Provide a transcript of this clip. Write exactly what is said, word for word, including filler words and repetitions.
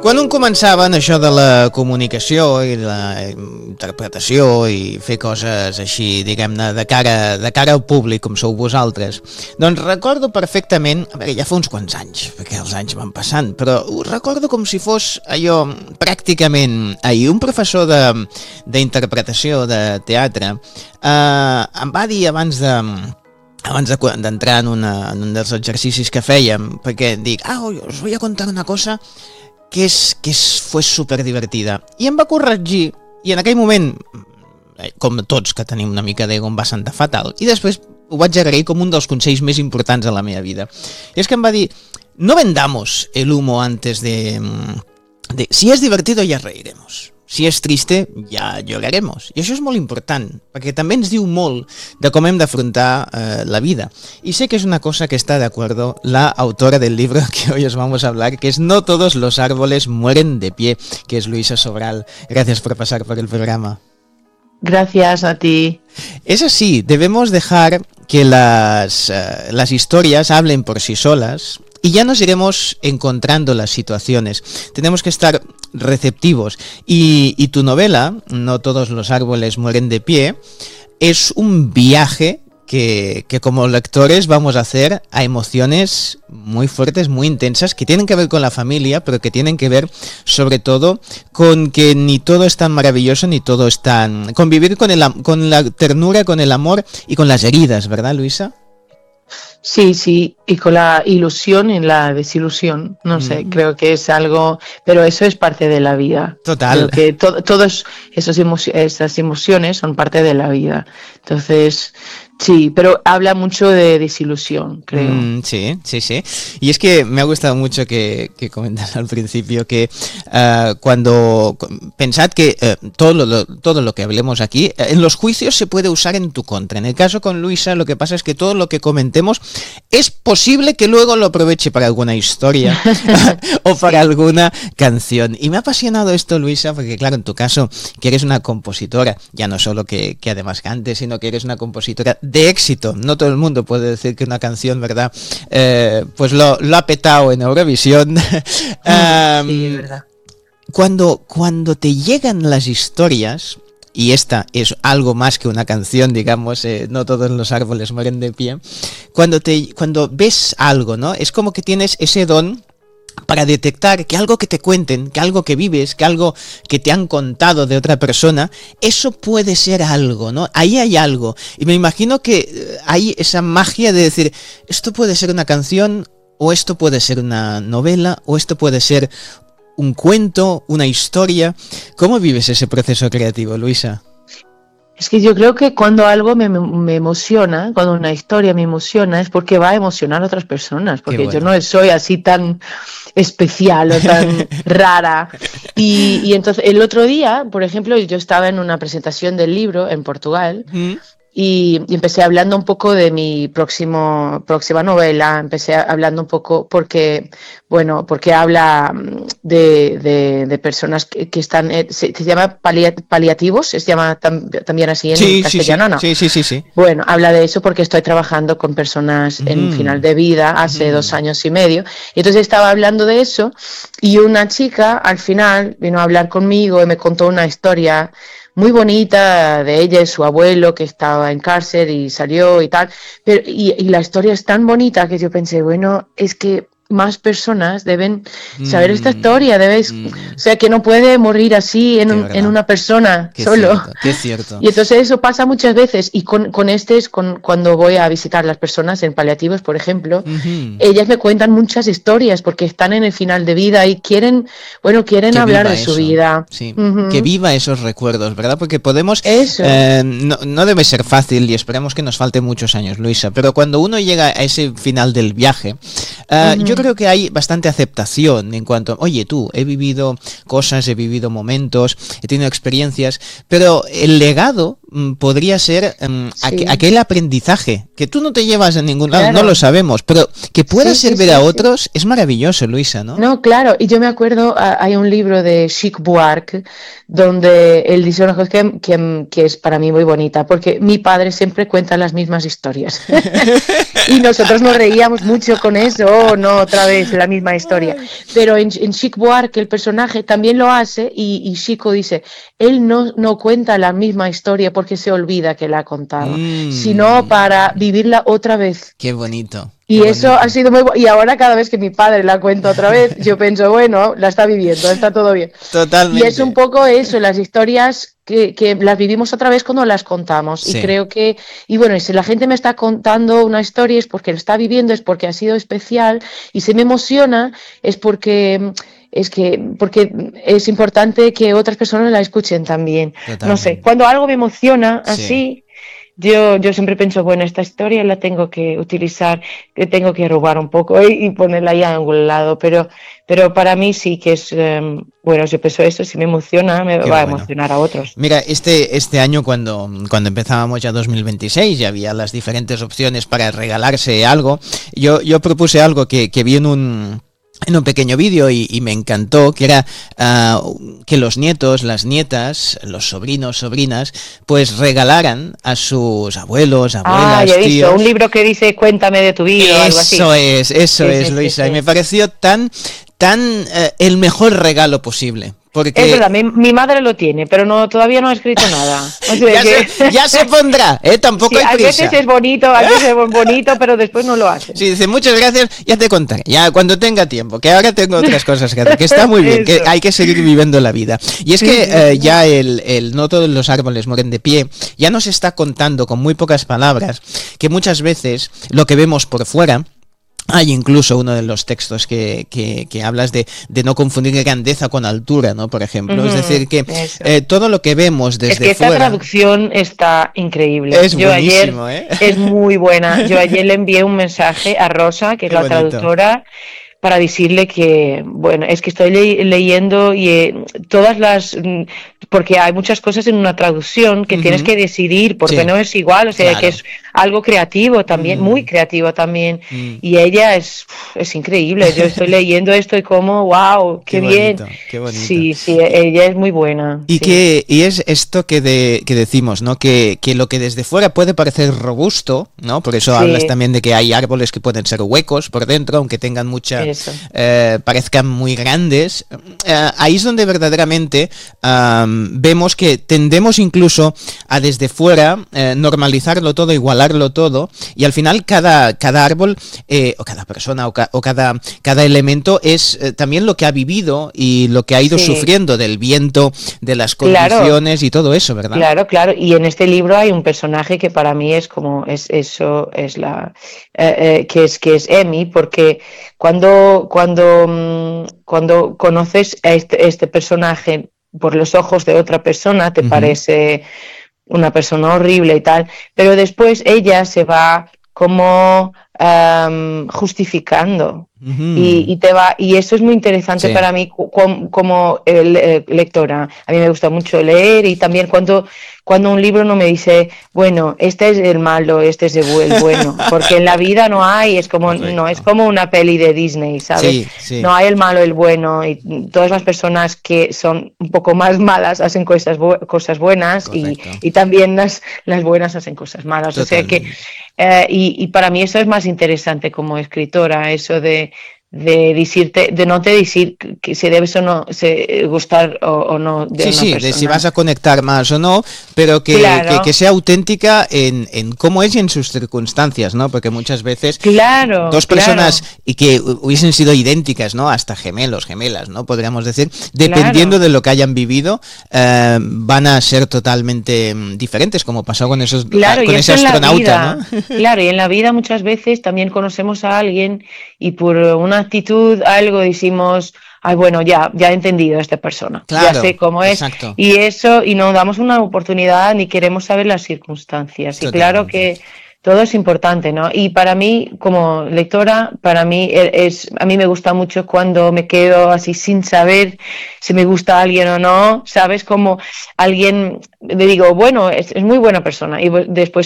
Quan un començava en això de la comunicació i la interpretació i fer coses així, diguem-ne, de cara, de cara al públic, com sou vosaltres, doncs recordo perfectament, a veure, ja fa uns quants anys, perquè els anys van passant, però ho recordo com si fos allò pràcticament ahir. Un professor de, d'interpretació de teatre eh, em va dir abans de... abans d'entrar en, una, en un dels exercicis que fèiem, perquè dic, ah, us voy a contar una cosa que és, que és, fos superdivertida. I em va corregir, i en aquell moment, com tots que tenim una mica d'ego, em va sentar fatal, i després ho vaig agrair com un dels consells més importants de la meva vida. I és que em va dir, no vendamos el humo antes de... de si es divertido ya reiremos. Si és triste, ja lloraremos. I això és molt important, perquè també ens diu molt de com hem d'afrontar eh, la vida. Y sé que es una cosa que está de acuerdo la autora del libro que hoy os vamos a hablar, que es No todos los árboles mueren de pie, que es Luisa Sobral. Gracias por pasar por el programa. Gracias a ti. Es así, debemos dejar que las, eh, las historias hablen por sí solas, y ya nos iremos encontrando las situaciones. Tenemos que estar receptivos. Y, y tu novela, No todos los árboles mueren de pie, es un viaje que, que como lectores vamos a hacer a emociones muy fuertes, muy intensas, que tienen que ver con la familia, pero que tienen que ver sobre todo con que ni todo es tan maravilloso, ni todo es tan... Convivir con, el, con la ternura, con el amor y con las heridas, ¿verdad, Luisa? Sí, sí, y con la ilusión y la desilusión, no mm. sé, creo que es algo, pero eso es parte de la vida. Total. Creo que to- todas esas emociones son parte de la vida. Entonces, sí, pero habla mucho de desilusión, creo. Mm, sí, sí, sí. Y es que me ha gustado mucho que, que comentas al principio que uh, cuando... Pensad que uh, todo, lo, todo lo que hablemos aquí, uh, en los juicios se puede usar en tu contra. En el caso con Luisa, lo que pasa es que todo lo que comentemos es posible que luego lo aproveche para alguna historia o para alguna canción. Y me ha apasionado esto, Luisa, porque claro, en tu caso, que eres una compositora, ya no solo que, que además cantes, sino que eres una compositora de éxito. No todo el mundo puede decir que una canción, ¿verdad? Eh, pues lo, lo ha petado en Eurovisión. um, sí, verdad. Cuando, cuando te llegan las historias, y esta es algo más que una canción, digamos, eh, no todos los árboles mueren de pie, cuando, te, cuando ves algo, ¿no? Es como que tienes ese don para detectar que algo que te cuenten, que algo que vives, que algo que te han contado de otra persona, eso puede ser algo, ¿no? Ahí hay algo. Y me imagino que hay esa magia de decir, esto puede ser una canción, o esto puede ser una novela, o esto puede ser un cuento, una historia. ¿Cómo vives ese proceso creativo, Luisa? Es que yo creo que cuando algo me, me emociona, cuando una historia me emociona, es porque va a emocionar a otras personas, porque bueno. Yo no soy así tan especial o tan rara. Y, y entonces el otro día, por ejemplo, yo estaba en una presentación del libro en Portugal, ¿Mm? Y, y empecé hablando un poco de mi próximo, próxima novela, empecé hablando un poco porque, bueno, porque habla de, de, de personas que, que están, se, se llama palia, paliativos, se llama tam, también así en sí, castellano, sí, ¿no? Sí, sí, sí, sí. Bueno, habla de eso porque estoy trabajando con personas mm. en final de vida hace mm. dos años y medio, y entonces estaba hablando de eso, y una chica al final vino a hablar conmigo y me contó una historia muy bonita de ella y su abuelo que estaba en cárcel y salió y tal, pero y, y la historia es tan bonita que yo pensé, bueno, es que más personas deben saber mm, esta historia, debes, mm. o sea, que no puede morir así en, un, en una persona qué solo. Cierto, qué cierto. Y entonces eso pasa muchas veces, y con, con este es con, cuando voy a visitar las personas en paliativos, por ejemplo, mm-hmm. ellas me cuentan muchas historias porque están en el final de vida y quieren, bueno, quieren que hablar de eso. su vida. Sí, mm-hmm. que viva esos recuerdos, ¿verdad? Porque podemos, eso. Eh, no, no debe ser fácil y esperemos que nos falte muchos años, Luisa, pero cuando uno llega a ese final del viaje, uh, mm-hmm. yo creo que hay bastante aceptación en cuanto, oye tú, he vivido cosas, he vivido momentos, he tenido experiencias, pero el legado mm, podría ser um, Sí. aqu- aquel aprendizaje que tú no te llevas a ningún lado, Claro. no lo sabemos, pero que pueda Sí, sí, servir sí, a sí. otros es maravilloso, Luisa, ¿no? No, claro, y yo me acuerdo, ah, hay un libro de Chic Buarque donde él dice una cosa que, que, que es para mí muy bonita, porque mi padre siempre cuenta las mismas historias. Y nosotros nos reíamos mucho con eso, oh, no, otra vez la misma historia. Ay. Pero en, en Chic Buarque el personaje también lo hace y, y Chico dice, él no, no cuenta la misma historia porque se olvida que la ha contado, sino para Mm, vivirla otra vez. qué bonito, qué Y eso bonito. ha sido muy bueno. Y ahora cada vez que mi padre la cuenta otra vez, yo pienso, bueno, la está viviendo, está todo bien. Y es un Totalmente. poco eso, las historias que, que las vivimos otra vez cuando las contamos. Y Sí. creo que, y bueno, y si la gente me está contando una historia es porque la está viviendo, es porque ha sido especial y se me emociona, es porque... Es que, porque es importante que otras personas la escuchen también. No sé, Totalmente. cuando algo me emociona Sí. así, yo, yo siempre pienso, bueno, esta historia la tengo que utilizar, que tengo que robar un poco y, y ponerla ahí a un lado, pero, pero para mí sí que es, um, bueno, yo pienso eso, si me emociona, me Qué va a bueno. emocionar a otros. Mira, este, este año cuando, cuando empezábamos ya dos mil veintiséis y había las diferentes opciones para regalarse algo, yo, yo propuse algo que, que vi en un, en un pequeño vídeo y, y me encantó, que era uh, que los nietos, las nietas, los sobrinos, sobrinas, pues regalaran a sus abuelos, abuelas, Ah, ya he visto, tíos. un libro que dice Cuéntame de tu vida o algo así. Eso es, eso Sí, es, sí, Luisa. sí, Y me sí. pareció tan, tan eh, el mejor regalo posible. Es Porque verdad, mi, mi madre lo tiene, pero no, todavía no ha escrito nada. O sea ya, que... se, ya se pondrá, ¿eh? Tampoco Sí, hay a veces prisa. es bonito, a veces es bonito, pero después no lo hacen. Sí, dice, muchas gracias, ya te contaré, ya cuando tenga tiempo, que ahora tengo otras cosas que hacer, que está muy bien, que Eso. hay que seguir viviendo la vida. Y es Sí, que sí, eh, sí. ya el, el no todos los árboles mueren de pie, ya nos está contando con muy pocas palabras que muchas veces lo que vemos por fuera. Hay incluso uno de los textos que, que, que hablas de, de no confundir grandeza con altura, ¿no? Por ejemplo. Ujú, Es decir, que eso. eh, todo lo que vemos desde Es que esta fuera traducción está increíble. es Yo ayer buenísimo, ¿eh? es muy buena. Yo ayer le envié un mensaje a Rosa, que es Qué la bonito. traductora, para decirle que, bueno, es que estoy le leyendo y eh, todas las, mm, porque hay muchas cosas en una traducción que Ujú. tienes que decidir, porque Sí, no es igual, o sea, claro. que es algo creativo también, Mm, muy creativo también. mm. Y ella es, es increíble. Yo estoy leyendo esto y como, wow, Qué qué bien. bonito, qué bonito. Sí, sí, ella es muy buena. Y Sí. que y es esto que, de, que decimos, ¿no? Que, que lo que desde fuera puede parecer robusto, ¿no? Por eso Sí. hablas también de que hay árboles que pueden ser huecos por dentro, aunque tengan mucha, Eso. eh, parezcan muy grandes. Eh, ahí es donde verdaderamente um, vemos que tendemos incluso a desde fuera eh, normalizarlo todo, igualarlo todo, y al final cada, cada árbol eh, o cada persona o, ca o cada, cada elemento es eh, también lo que ha vivido y lo que ha ido Sí. sufriendo del viento, de las Claro. condiciones y todo eso, ¿verdad? Claro, claro. Y en este libro hay un personaje que para mí es como es eso, es la eh, eh, que es que es Emi, porque cuando cuando mm, cuando conoces a este, este personaje por los ojos de otra persona, te Ujú. parece una persona horrible y tal, pero después ella se va como am, justificando. Ujú. Y, y te va y eso es muy interesante Sí. para mí cu- com- como el, eh, lectora. A mí me gusta mucho leer y también cuando, cuando un libro no me dice, bueno, este es el malo, este es el bu- el bueno, porque en la vida no hay, es como, no, es Correcto. como una peli de Disney, ¿sabes? Sí, sí. No hay el malo, el bueno, y todas las personas que son un poco más malas hacen cosas, bu- cosas buenas y, Correcto. y también las, las buenas hacen cosas malas. O sea que, Totalmente. eh, y, y para mí eso es más interesante como escritora, eso de, de decirte, de no te decir que si debes o no se, gustar o, o no de Sí, una sí, persona. de si vas a conectar más o no, pero que, Claro. que, que sea auténtica en, en cómo es y en sus circunstancias, ¿no? Porque muchas veces Claro, dos claro. personas y que hu- hubiesen sido idénticas, ¿no? Hasta gemelos, gemelas, ¿no? Podríamos decir, dependiendo Claro. de lo que hayan vivido, eh, van a ser totalmente mm, diferentes, como pasó con esos Claro, con y ese eso en la astronauta, vida, ¿no? claro, y en la vida muchas veces también conocemos a alguien y por una actitud, algo decimos, ay, bueno, ya, ya he entendido a esta persona, ya Claro, sé cómo es, exacto. y eso, y no damos una oportunidad ni queremos saber las circunstancias. Y claro Totalmente. que todo es importante, ¿no? Y para mí, como lectora, para mí es, a mí me gusta mucho cuando me quedo así sin saber si me gusta alguien o no, ¿sabes? Como alguien, le digo, bueno, es, es muy buena persona y después